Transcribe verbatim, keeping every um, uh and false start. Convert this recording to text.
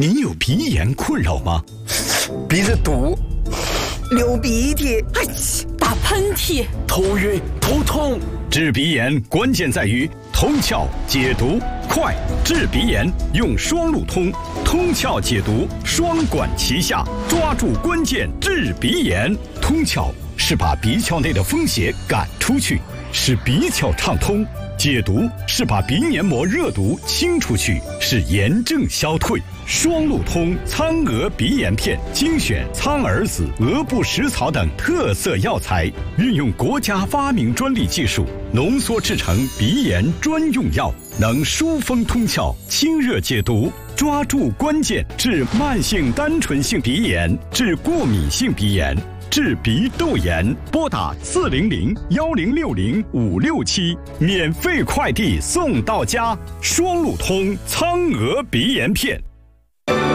你有鼻炎困扰吗？ 鼻子堵，流鼻涕， 哎，打喷嚏， 头晕头痛。 治鼻炎关键在于通窍解毒快，治鼻炎用双路通，通窍解毒双管齐下，抓住关键治鼻炎。通窍是把鼻窍内的风邪赶出去，使鼻窍畅通；解毒是把鼻黏膜热毒清出去，使炎症消退。双路通苍蛾鼻炎片精选苍耳子、鹅不食草等特色药材，运用国家发明专利技术浓缩制成鼻炎专用药，能疏风通窍、清热解毒，抓住关键治慢性单纯性鼻炎、治过敏性鼻炎、治鼻窦炎。拨打四零零幺零六零五六七，免费快递送到家。双路通苍蛾鼻炎片。